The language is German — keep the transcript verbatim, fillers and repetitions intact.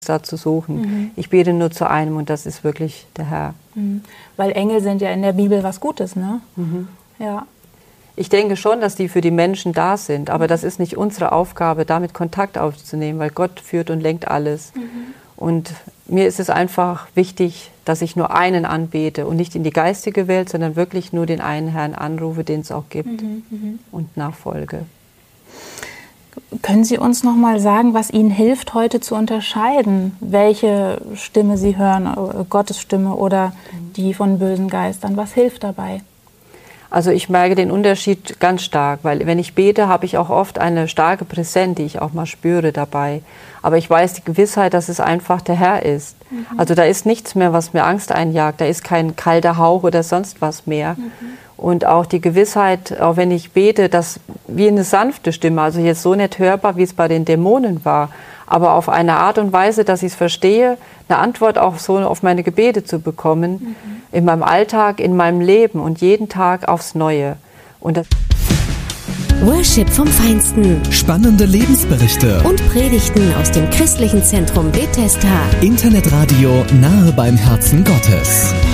da zu suchen. Mhm. Ich bete nur zu einem und das ist wirklich der Herr. Mhm. Weil Engel sind ja in der Bibel was Gutes, ne? Mhm. Ja. Ich denke schon, dass die für die Menschen da sind, aber das ist nicht unsere Aufgabe, damit Kontakt aufzunehmen, weil Gott führt und lenkt alles. Mhm. Und mir ist es einfach wichtig, dass ich nur einen anbete und nicht in die geistige Welt, sondern wirklich nur den einen Herrn anrufe, den es auch gibt, Mhm. Mhm. und nachfolge. Können Sie uns noch mal sagen, was Ihnen hilft, heute zu unterscheiden, welche Stimme Sie hören, Gottes Stimme oder die von bösen Geistern? Was hilft dabei? Also ich merke den Unterschied ganz stark, weil wenn ich bete, habe ich auch oft eine starke Präsenz, die ich auch mal spüre dabei. Aber ich weiß die Gewissheit, dass es einfach der Herr ist. Mhm. Also da ist nichts mehr, was mir Angst einjagt. Da ist kein kalter Hauch oder sonst was mehr. Mhm. Und auch die Gewissheit, auch wenn ich bete, dass wie eine sanfte Stimme, also jetzt so nicht hörbar, wie es bei den Dämonen war, aber auf eine Art und Weise, dass ich es verstehe, eine Antwort auch so auf meine Gebete zu bekommen, mhm. in meinem Alltag, in meinem Leben und jeden Tag aufs Neue. Und das Worship vom Feinsten. Spannende Lebensberichte. Und Predigten aus dem christlichen Zentrum Bethesda. Internetradio nahe beim Herzen Gottes.